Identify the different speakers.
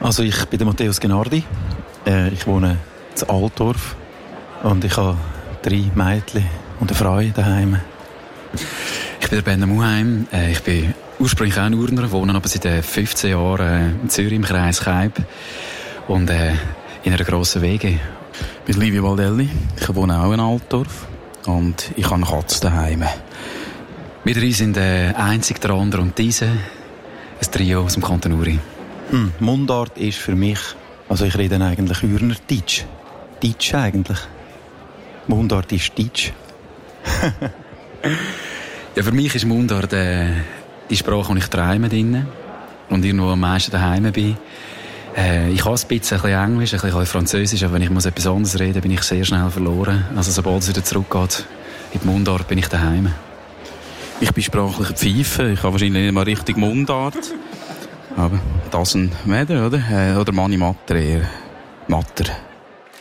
Speaker 1: Also ich bin der Matthäus Genardi. Ich wohne in Altdorf und ich habe 3 Mädchen und eine Frau daheim.
Speaker 2: Ich bin der Ben Muheim. Ich bin ursprünglich auch ein Urner, wohne aber seit 15 Jahren in Zürich im Kreis Kaib und in einer grossen WG.
Speaker 3: Ich bin Livio Valdelli. Ich wohne auch in Altdorf und ich habe eine Katze daheim.
Speaker 2: Wir 3 sind einzig, der andere und diese. Ein Trio aus dem Kanton Uri.
Speaker 1: Mundart ist für mich, also ich rede eigentlich Urner Deutsch. Deutsch eigentlich. Mundart ist Deutsch.
Speaker 2: Ja, für mich ist Mundart die Sprache, die ich träume drin und irgendwo am meisten daheim bin. Ich kann ein bisschen Englisch, ein bisschen Französisch, aber wenn ich etwas anderes reden muss, bin ich sehr schnell verloren. Also sobald es wieder zurückgeht in die Mundart, bin ich daheim.
Speaker 3: Ich bin sprachlicher Pfeife. Ich habe wahrscheinlich nicht mal richtig Mundart. Aber das ein Mädel, oder? Oder Mani Matter eher. Matter.